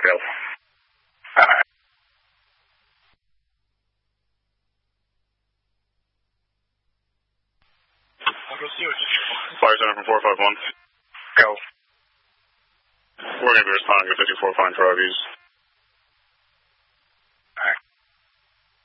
Bill. I'll go see what you do. Fire center from 451. Go. We're going to be responding to 54 fine for RVs.